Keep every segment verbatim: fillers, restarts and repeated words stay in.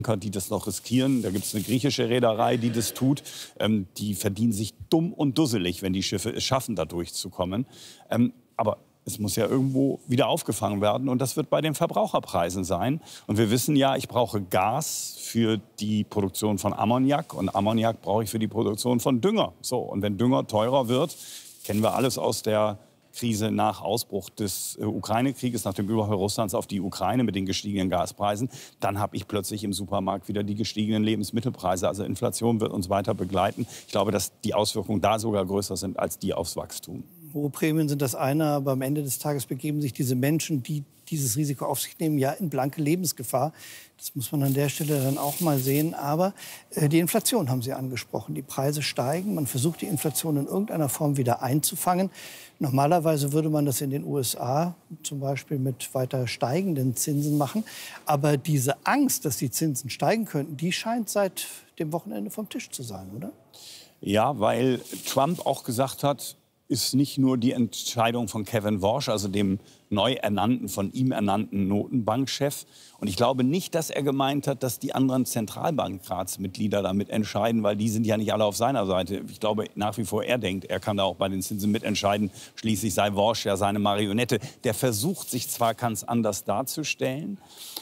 die das noch riskieren. Da gibt es eine griechische Reederei, die das tut. Ähm, die verdienen sich dumm und dusselig, wenn die Schiffe es schaffen, da durchzukommen. Ähm, aber es muss ja irgendwo wieder aufgefangen werden und das wird bei den Verbraucherpreisen sein. Und wir wissen ja, ich brauche Gas für die Produktion von Ammoniak und Ammoniak brauche ich für die Produktion von Dünger. So, und wenn Dünger teurer wird, kennen wir alles aus der Krise nach Ausbruch des äh, Ukraine-Krieges, nach dem Überfall Russlands auf die Ukraine mit den gestiegenen Gaspreisen, dann habe ich plötzlich im Supermarkt wieder die gestiegenen Lebensmittelpreise. Also Inflation wird uns weiter begleiten. Ich glaube, dass die Auswirkungen da sogar größer sind als die aufs Wachstum. Hohe Prämien sind das eine, aber am Ende des Tages begeben sich diese Menschen, die dieses Risiko auf sich nehmen, ja in blanke Lebensgefahr. Das muss man an der Stelle dann auch mal sehen. Aber äh, die Inflation haben Sie angesprochen. Die Preise steigen. Man versucht, die Inflation in irgendeiner Form wieder einzufangen. Normalerweise würde man das in den U S A zum Beispiel mit weiter steigenden Zinsen machen. Aber diese Angst, dass die Zinsen steigen könnten, die scheint seit dem Wochenende vom Tisch zu sein, oder? Ja, weil Trump auch gesagt hat, ist nicht nur die Entscheidung von Kevin Warsh, also dem neu ernannten, von ihm ernannten Notenbankchef. Und ich glaube nicht, dass er gemeint hat, dass die anderen Zentralbankratsmitglieder damit entscheiden, weil die sind ja nicht alle auf seiner Seite. Ich glaube nach wie vor, er denkt, er kann da auch bei den Zinsen mitentscheiden. Schließlich sei Warsh ja seine Marionette. Der versucht sich zwar ganz anders darzustellen.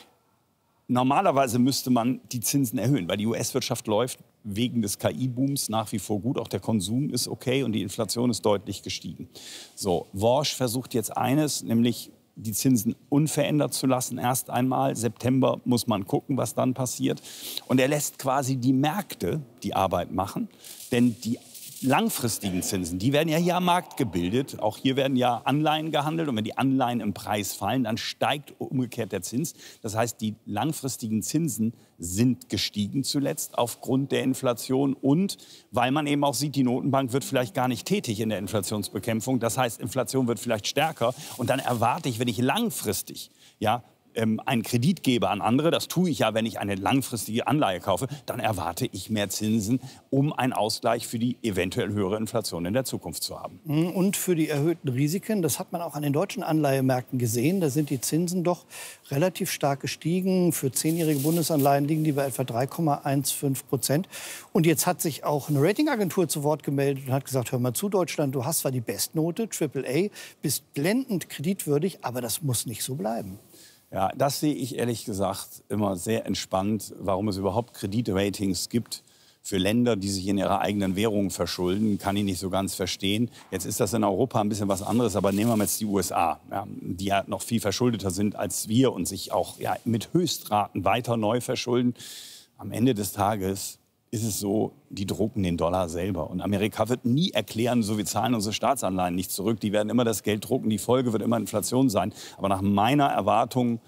Normalerweise müsste man die Zinsen erhöhen, weil die U S-Wirtschaft läuft wegen des K I-Booms nach wie vor gut. Auch der Konsum ist okay und die Inflation ist deutlich gestiegen. So, Warsh versucht jetzt eines, nämlich die Zinsen unverändert zu lassen. Erst einmal, September muss man gucken, was dann passiert. Und er lässt quasi die Märkte die Arbeit machen, denn die langfristigen Zinsen, die werden ja hier am Markt gebildet. Auch hier werden ja Anleihen gehandelt. Und wenn die Anleihen im Preis fallen, dann steigt umgekehrt der Zins. Das heißt, die langfristigen Zinsen sind gestiegen zuletzt aufgrund der Inflation. Und weil man eben auch sieht, die Notenbank wird vielleicht gar nicht tätig in der Inflationsbekämpfung. Das heißt, Inflation wird vielleicht stärker. Und dann erwarte ich, wenn ich langfristig, ja, einen Kredit gebe an andere, das tue ich ja, wenn ich eine langfristige Anleihe kaufe, dann erwarte ich mehr Zinsen, um einen Ausgleich für die eventuell höhere Inflation in der Zukunft zu haben. Und für die erhöhten Risiken, das hat man auch an den deutschen Anleihemärkten gesehen, da sind die Zinsen doch relativ stark gestiegen. Für zehnjährige Bundesanleihen liegen die bei etwa drei Komma fünfzehn Prozent. Und jetzt hat sich auch eine Ratingagentur zu Wort gemeldet und hat gesagt, hör mal zu, Deutschland, du hast zwar die Bestnote, Triple A, bist blendend kreditwürdig, aber das muss nicht so bleiben. Ja, das sehe ich ehrlich gesagt immer sehr entspannt, warum es überhaupt Kreditratings gibt für Länder, die sich in ihrer eigenen Währung verschulden, kann ich nicht so ganz verstehen. Jetzt ist das in Europa ein bisschen was anderes, aber nehmen wir jetzt die U S A, ja, die ja noch viel verschuldeter sind als wir und sich auch ja, mit Höchstraten weiter neu verschulden. Am Ende des Tages ist es so, die drucken den Dollar selber. Und Amerika wird nie erklären, so wir zahlen unsere Staatsanleihen nicht zurück. Die werden immer das Geld drucken, die Folge wird immer Inflation sein. Aber nach meiner Erwartung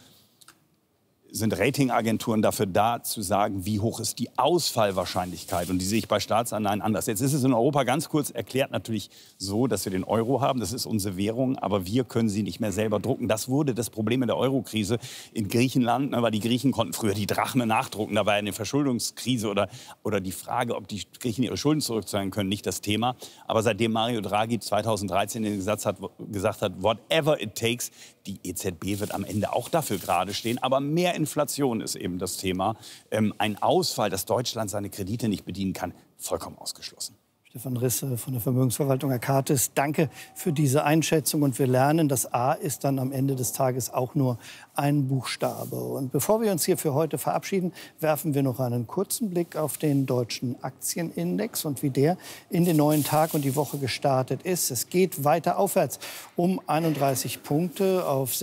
sind Ratingagenturen dafür da, zu sagen, wie hoch ist die Ausfallwahrscheinlichkeit. Und die sehe ich bei Staatsanleihen anders. Jetzt ist es in Europa ganz kurz erklärt natürlich so, dass wir den Euro haben. Das ist unsere Währung, aber wir können sie nicht mehr selber drucken. Das wurde das Problem in der Euro-Krise in Griechenland, ne, weil die Griechen konnten früher die Drachme nachdrucken. Da war eine Verschuldungskrise oder, oder die Frage, ob die Griechen ihre Schulden zurückzahlen können, nicht das Thema. Aber seitdem Mario Draghi zweitausenddreizehn den Gesetz hat, gesagt hat, whatever it takes, die E Z B wird am Ende auch dafür gerade stehen, aber mehr Inflation ist eben das Thema. Ähm, ein Ausfall, dass Deutschland seine Kredite nicht bedienen kann, vollkommen ausgeschlossen. Stefan Risse von der Vermögensverwaltung Akatis, danke für diese Einschätzung. Und wir lernen, das A ist dann am Ende des Tages auch nur ein Buchstabe. Und bevor wir uns hier für heute verabschieden, werfen wir noch einen kurzen Blick auf den deutschen Aktienindex und wie der in den neuen Tag und die Woche gestartet ist. Es geht weiter aufwärts um einunddreißig Punkte auf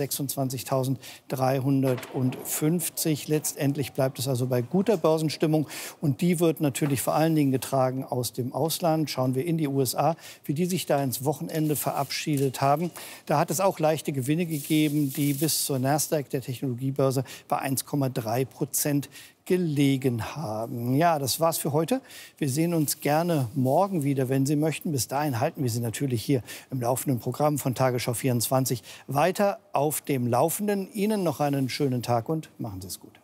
sechsundzwanzigtausenddreihundertfünfzig. Letztendlich bleibt es also bei guter Börsenstimmung und die wird natürlich vor allen Dingen getragen aus dem Ausland. Schauen wir in die U S A, wie die sich da ins Wochenende verabschiedet haben. Da hat es auch leichte Gewinne gegeben, die bis zur Nasdaq, der Technologiebörse, bei eins Komma drei Prozent gelegen haben. Ja, das war's für heute. Wir sehen uns gerne morgen wieder, wenn Sie möchten. Bis dahin halten wir Sie natürlich hier im laufenden Programm von Tagesschau vierundzwanzig weiter auf dem Laufenden. Ihnen noch einen schönen Tag und machen Sie es gut.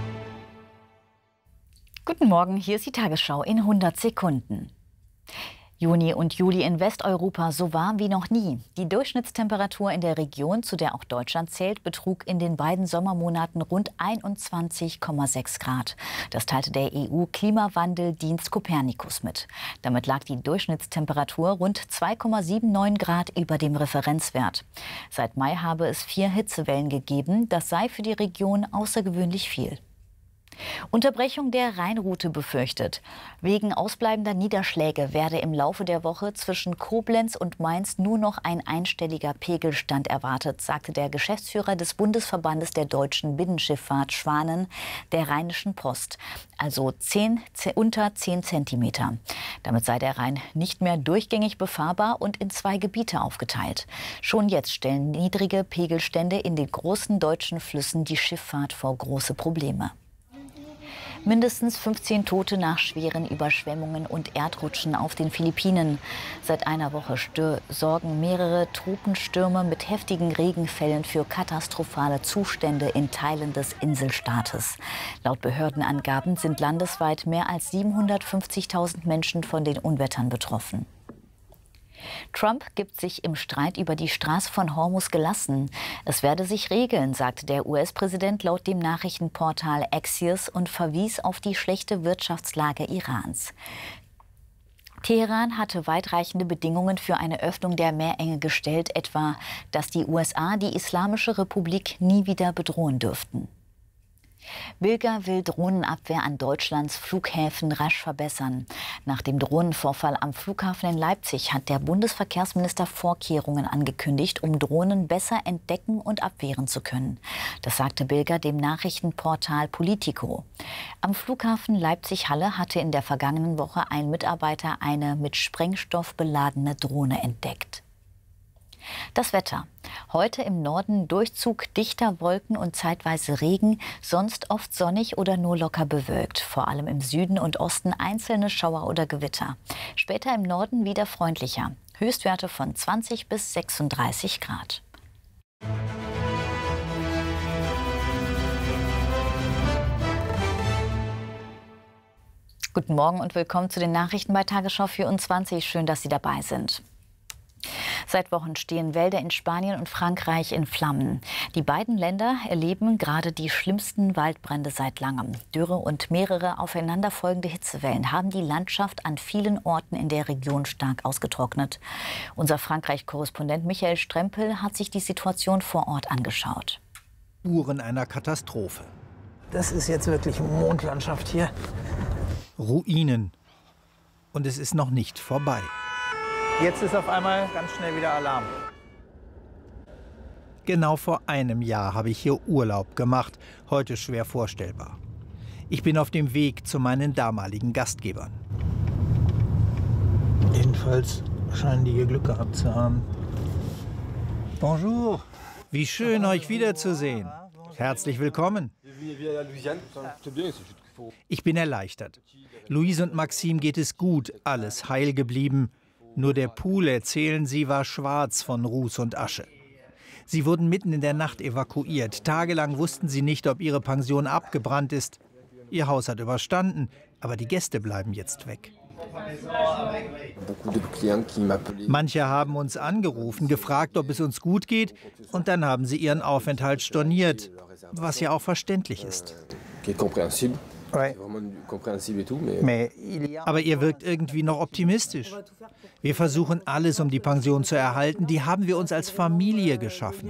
Guten Morgen, hier ist die Tagesschau in hundert Sekunden. Juni und Juli in Westeuropa so warm wie noch nie. Die Durchschnittstemperatur in der Region, zu der auch Deutschland zählt, betrug in den beiden Sommermonaten rund einundzwanzig Komma sechs Grad. Das teilte der E U-Klimawandeldienst Copernicus mit. Damit lag die Durchschnittstemperatur rund zwei Komma neunundsiebzig Grad über dem Referenzwert. Seit Mai habe es vier Hitzewellen gegeben. Das sei für die Region außergewöhnlich viel. Unterbrechung der Rheinroute befürchtet. Wegen ausbleibender Niederschläge werde im Laufe der Woche zwischen Koblenz und Mainz nur noch ein einstelliger Pegelstand erwartet, sagte der Geschäftsführer des Bundesverbandes der deutschen Binnenschifffahrt Schwanen der Rheinischen Post. Also zehn, unter zehn Zentimeter. Damit sei der Rhein nicht mehr durchgängig befahrbar und in zwei Gebiete aufgeteilt. Schon jetzt stellen niedrige Pegelstände in den großen deutschen Flüssen die Schifffahrt vor große Probleme. Mindestens fünfzehn Tote nach schweren Überschwemmungen und Erdrutschen auf den Philippinen. Seit einer Woche sorgen mehrere Tropenstürme mit heftigen Regenfällen für katastrophale Zustände in Teilen des Inselstaates. Laut Behördenangaben sind landesweit mehr als siebenhundertfünfzigtausend Menschen von den Unwettern betroffen. Trump gibt sich im Streit über die Straße von Hormuz gelassen. Es werde sich regeln, sagte der U S-Präsident laut dem Nachrichtenportal Axios und verwies auf die schlechte Wirtschaftslage Irans. Teheran hatte weitreichende Bedingungen für eine Öffnung der Meerenge gestellt, etwa, dass die U S A die Islamische Republik nie wieder bedrohen dürften. Bilger will Drohnenabwehr an Deutschlands Flughäfen rasch verbessern. Nach dem Drohnenvorfall am Flughafen in Leipzig hat der Bundesverkehrsminister Vorkehrungen angekündigt, um Drohnen besser entdecken und abwehren zu können. Das sagte Bilger dem Nachrichtenportal Politico. Am Flughafen Leipzig-Halle hatte in der vergangenen Woche ein Mitarbeiter eine mit Sprengstoff beladene Drohne entdeckt. Das Wetter. Heute im Norden Durchzug dichter Wolken und zeitweise Regen, sonst oft sonnig oder nur locker bewölkt. Vor allem im Süden und Osten einzelne Schauer oder Gewitter. Später im Norden wieder freundlicher. Höchstwerte von zwanzig bis sechsunddreißig Grad. Guten Morgen und willkommen zu den Nachrichten bei Tagesschau vierundzwanzig. Schön, dass Sie dabei sind. Seit Wochen stehen Wälder in Spanien und Frankreich in Flammen. Die beiden Länder erleben gerade die schlimmsten Waldbrände seit langem. Dürre und mehrere aufeinanderfolgende Hitzewellen haben die Landschaft an vielen Orten in der Region stark ausgetrocknet. Unser Frankreich-Korrespondent Michael Strempel hat sich die Situation vor Ort angeschaut. Spuren einer Katastrophe. Das ist jetzt wirklich Mondlandschaft hier. Ruinen. Und es ist noch nicht vorbei. Jetzt ist auf einmal ganz schnell wieder Alarm. Genau vor einem Jahr habe ich hier Urlaub gemacht, heute schwer vorstellbar. Ich bin auf dem Weg zu meinen damaligen Gastgebern. Jedenfalls scheinen die hier Glück gehabt zu haben. Bonjour. Wie schön, euch wiederzusehen. Herzlich willkommen. Ich bin erleichtert. Louise und Maxime geht es gut, alles heil geblieben. Nur der Pool, erzählen sie, war schwarz von Ruß und Asche. Sie wurden mitten in der Nacht evakuiert. Tagelang wussten sie nicht, ob ihre Pension abgebrannt ist. Ihr Haus hat überstanden, aber die Gäste bleiben jetzt weg. Manche haben uns angerufen, gefragt, ob es uns gut geht. Und dann haben sie ihren Aufenthalt storniert, was ja auch verständlich ist. Aber ihr wirkt irgendwie noch optimistisch. Wir versuchen alles, um die Pension zu erhalten. Die haben wir uns als Familie geschaffen.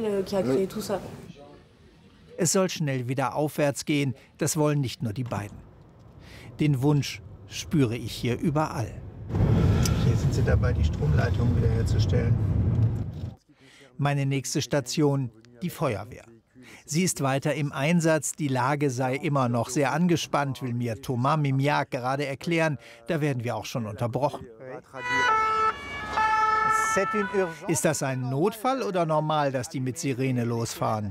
Es soll schnell wieder aufwärts gehen. Das wollen nicht nur die beiden. Den Wunsch spüre ich hier überall. Hier sind sie dabei, die Stromleitung wiederherzustellen. Meine nächste Station, die Feuerwehr. Sie ist weiter im Einsatz, die Lage sei immer noch sehr angespannt, will mir Thomas Mimiak gerade erklären. Da werden wir auch schon unterbrochen. Ist das ein Notfall oder normal, dass die mit Sirene losfahren?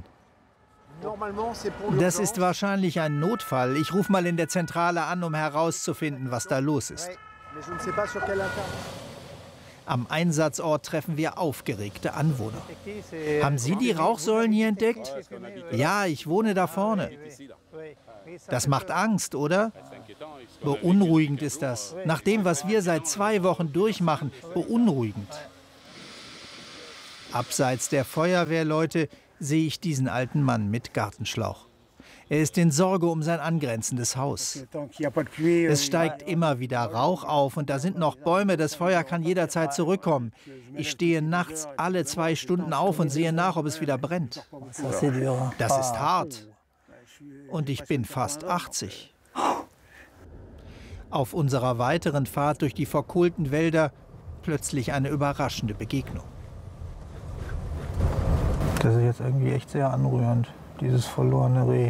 Das ist wahrscheinlich ein Notfall. Ich rufe mal in der Zentrale an, um herauszufinden, was da los ist. Am Einsatzort treffen wir aufgeregte Anwohner. Haben Sie die Rauchsäulen hier entdeckt? Ja, ich wohne da vorne. Das macht Angst, oder? Beunruhigend ist das. Nach dem, was wir seit zwei Wochen durchmachen, beunruhigend. Abseits der Feuerwehrleute sehe ich diesen alten Mann mit Gartenschlauch. Er ist in Sorge um sein angrenzendes Haus. Es steigt immer wieder Rauch auf und da sind noch Bäume. Das Feuer kann jederzeit zurückkommen. Ich stehe nachts alle zwei Stunden auf und sehe nach, ob es wieder brennt. Das ist hart. Und ich bin fast achtzig. Auf unserer weiteren Fahrt durch die verkohlten Wälder plötzlich eine überraschende Begegnung. Das ist jetzt irgendwie echt sehr anrührend, dieses verlorene Reh.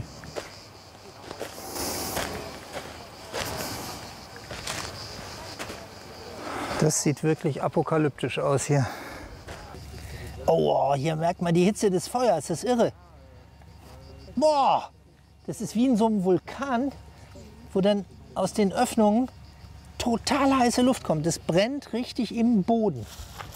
Das sieht wirklich apokalyptisch aus hier. Oh, hier merkt man die Hitze des Feuers, das ist irre. Boah, das ist wie in so einem Vulkan, wo dann aus den Öffnungen total heiße Luft kommt. Das brennt richtig im Boden.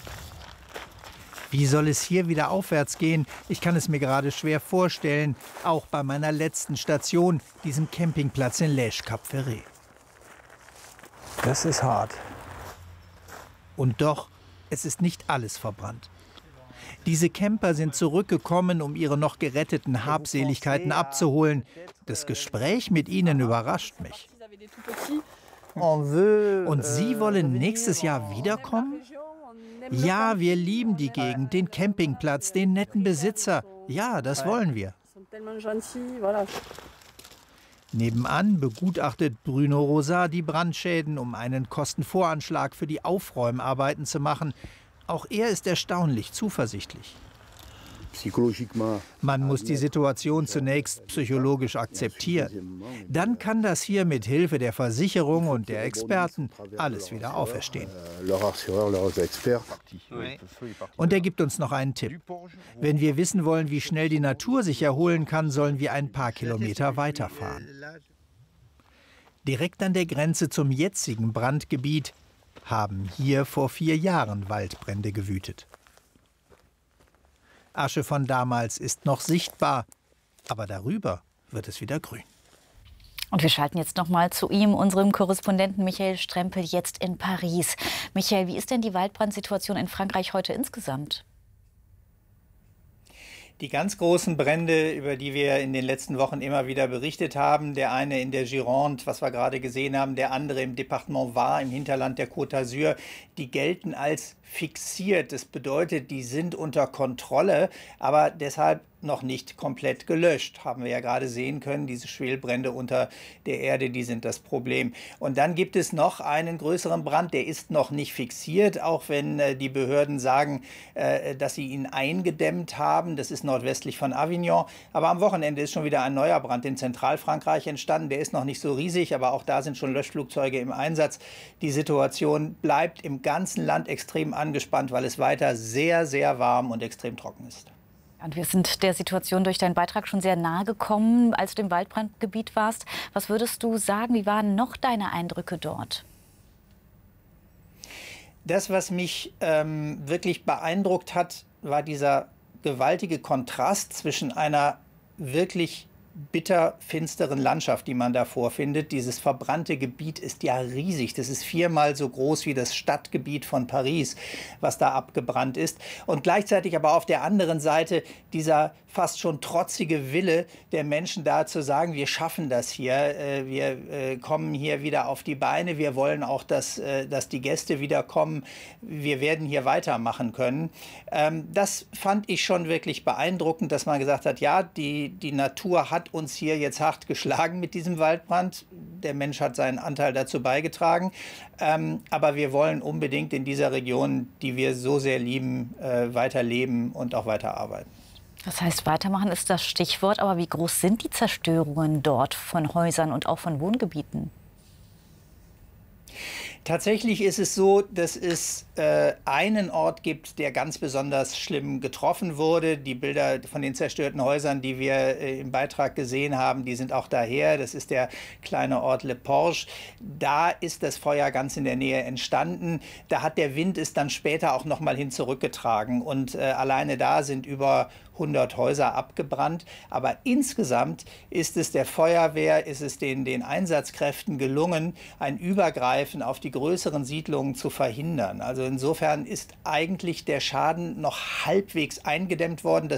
Wie soll es hier wieder aufwärts gehen? Ich kann es mir gerade schwer vorstellen. Auch bei meiner letzten Station, diesem Campingplatz in Lège-Cap-Ferret. Das ist hart. Und doch, es ist nicht alles verbrannt. Diese Camper sind zurückgekommen, um ihre noch geretteten Habseligkeiten abzuholen. Das Gespräch mit ihnen überrascht mich. Und Sie wollen nächstes Jahr wiederkommen? Ja, wir lieben die Gegend, den Campingplatz, den netten Besitzer. Ja, das wollen wir. Nebenan begutachtet Bruno Rosat die Brandschäden, um einen Kostenvoranschlag für die Aufräumarbeiten zu machen. Auch er ist erstaunlich zuversichtlich. Man muss die Situation zunächst psychologisch akzeptieren. Dann kann das hier mit Hilfe der Versicherung und der Experten alles wieder auferstehen. Und er gibt uns noch einen Tipp. Wenn wir wissen wollen, wie schnell die Natur sich erholen kann, sollen wir ein paar Kilometer weiterfahren. Direkt an der Grenze zum jetzigen Brandgebiet haben hier vor vier Jahren Waldbrände gewütet. Asche von damals ist noch sichtbar, aber darüber wird es wieder grün. Und wir schalten jetzt noch mal zu ihm, unserem Korrespondenten Michael Strempel, jetzt in Paris. Michael, wie ist denn die Waldbrandsituation in Frankreich heute insgesamt? Die ganz großen Brände, über die wir in den letzten Wochen immer wieder berichtet haben, der eine in der Gironde, was wir gerade gesehen haben, der andere im Departement Var, im Hinterland der Côte d'Azur, die gelten als fixiert. Das bedeutet, die sind unter Kontrolle, aber deshalb noch nicht komplett gelöscht. Haben wir ja gerade sehen können, diese Schwelbrände unter der Erde, die sind das Problem. Und dann gibt es noch einen größeren Brand, der ist noch nicht fixiert, auch wenn äh, die Behörden sagen, äh, dass sie ihn eingedämmt haben. Das ist nordwestlich von Avignon. Aber am Wochenende ist schon wieder ein neuer Brand in Zentralfrankreich entstanden. Der ist noch nicht so riesig, aber auch da sind schon Löschflugzeuge im Einsatz. Die Situation bleibt im ganzen Land extrem angespannt, weil es weiter sehr, sehr warm und extrem trocken ist. Und wir sind der Situation durch deinen Beitrag schon sehr nahe gekommen, als du im Waldbrandgebiet warst. Was würdest du sagen, wie waren noch deine Eindrücke dort? Das, was mich ähm, wirklich beeindruckt hat, war dieser gewaltige Kontrast zwischen einer wirklich bitter finsteren Landschaft, die man da vorfindet. Dieses verbrannte Gebiet ist ja riesig. Das ist viermal so groß wie das Stadtgebiet von Paris, was da abgebrannt ist. Und gleichzeitig aber auf der anderen Seite dieser fast schon trotzige Wille der Menschen da zu sagen, wir schaffen das hier, wir kommen hier wieder auf die Beine, wir wollen auch, dass, dass die Gäste wieder kommen, wir werden hier weitermachen können. Das fand ich schon wirklich beeindruckend, dass man gesagt hat, ja, die, die Natur hat uns hier jetzt hart geschlagen mit diesem Waldbrand. Der Mensch hat seinen Anteil dazu beigetragen. Ähm, aber wir wollen unbedingt in dieser Region, die wir so sehr lieben, äh, weiterleben und auch weiterarbeiten. Das heißt, weitermachen ist das Stichwort. Aber wie groß sind die Zerstörungen dort von Häusern und auch von Wohngebieten? Tatsächlich ist es so, dass es äh, einen Ort gibt, der ganz besonders schlimm getroffen wurde. Die Bilder von den zerstörten Häusern, die wir äh, im Beitrag gesehen haben, die sind auch daher. Das ist der kleine Ort Le Porge. Da ist das Feuer ganz in der Nähe entstanden. Da hat der Wind es dann später auch noch mal hin zurückgetragen. Und äh, alleine da sind über hundert Häuser abgebrannt. Aber insgesamt ist es der Feuerwehr, ist es den, den Einsatzkräften gelungen, ein Übergreifen auf die größeren Siedlungen zu verhindern. Also insofern ist eigentlich der Schaden noch halbwegs eingedämmt worden. Das